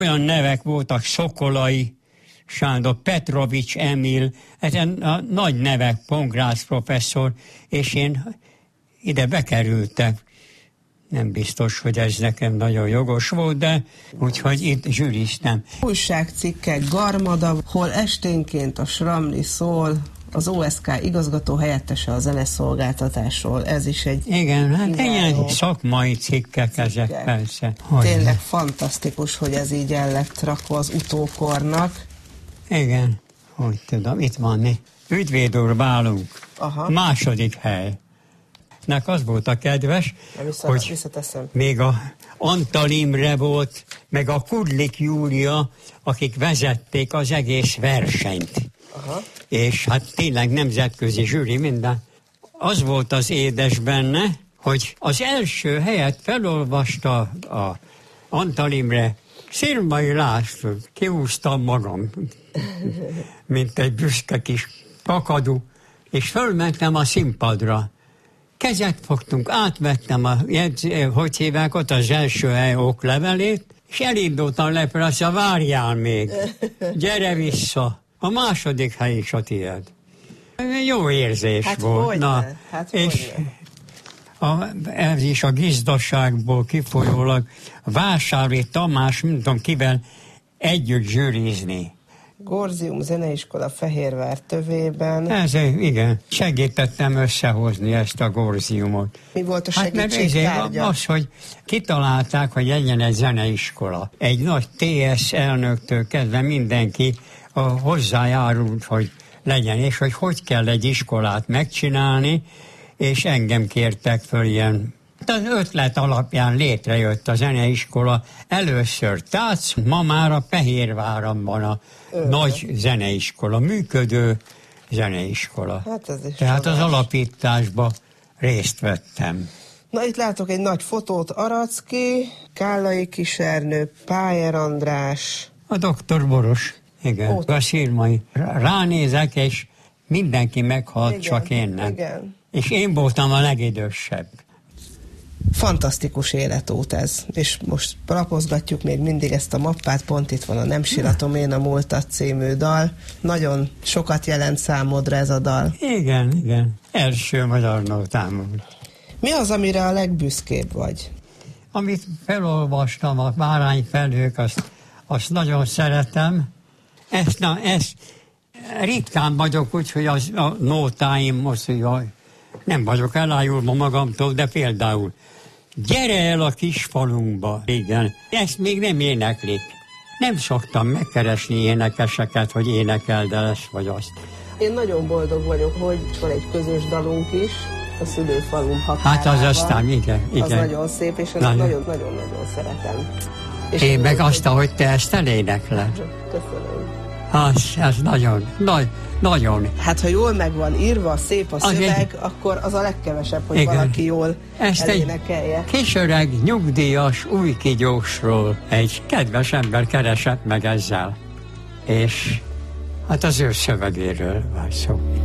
Olyan nevek voltak, Szokolai Sándor, Petrovics Emil, ezen a nagy nevek, Pongrácz professzor, és én ide bekerültek. Nem biztos, hogy ez nekem nagyon jogos volt, de úgyhogy itt zsűriztem. Újságcikkek, Garmada, hol esténként a Sramli szól, az OSK igazgató helyettese a zeneszolgáltatásról. Ez is egy... Igen, hát ilyen szakmai cikkek ezek persze. Tényleg fantasztikus, hogy ez így el lett rakva az utókornak. Igen, hogy tudom, itt van. Ügyvédúr Bálunk, második hely. Nek az volt a kedves, hogy még a Antal Imre volt, meg a Kudlik Júlia, akik vezették az egész versenyt. Aha. És hát tényleg nemzetközi zsűri minden. Az volt az édes benne, hogy az első helyet felolvasta a Antal Imre, Szirmai László, kiúztam magam, mint egy büszke kis kakadú, és fölmentem a színpadra. Kezet fogtunk, átvettem hogy hívják ott az első hely oklevelét, és elindultam lefelé, azt mondja, várjál még, gyere vissza, a második hely is a tiéd. Jó érzés volt. És ez is a gizdaságból kifolyólag Vásári Tamás, nem tudom kivel együtt zsűrizni. Gorzium Zeneiskola Fehérvár tövében. Ez, igen, segítettem összehozni ezt a Gorziumot. Mi volt a segítség tárgya? Az, hogy kitalálták, hogy legyen egy zeneiskola. Egy nagy TS elnöktől kezdve mindenki hozzájárult, hogy legyen, és hogy kell egy iskolát megcsinálni, és engem kértek föl ilyen. Az ötlet alapján létrejött a zeneiskola. Először Tác, ma már a Fehérváron van a nagy zeneiskola, működő zeneiskola. Hát ez is tehát az alapításba részt vettem. Na, itt látok egy nagy fotót, Aracki, Kállai Kisernő, Pájer András. A doktor Boros, igen, a Szirmai. Ránézek, és mindenki meghalt, igen, csak én nem. Igen. És én voltam a legidősebb. Fantasztikus életút ez, és most lapozgatjuk még mindig ezt a mappát, pont itt van a Nem síratom én a múltat című dal. Nagyon sokat jelent számodra ez a dal. Igen, igen. Első magyar nótámon. Mi az, amire a legbüszkébb vagy? Amit felolvastam, a Bárányfelhők, azt nagyon szeretem. Ezt ritkán vagyok, úgyhogy a nótáim most, hogy nem vagyok elájulva magamtól, de például gyere el a kis falunkba. Igen, ezt még nem éneklik. Nem szoktam megkeresni énekeseket, hogy énekeld el ezt vagy azt. Én nagyon boldog vagyok, hogy van egy közös dalunk is, a szülőfalum határában. Hát az aztán, igen. Az nagyon szép, és ezt nagyon-nagyon szeretem. És én meg azt, ahogy te ezt elénekled. Köszönöm. Az nagyon. Hát, ha jól meg van írva, szép a szöveg, akkor az a legkevesebb, hogy igen, valaki jól elénekelje. Egy kisöreg, nyugdíjas, új kigyósról egy kedves ember keresett meg ezzel. És hát az ő szövegéről van szó.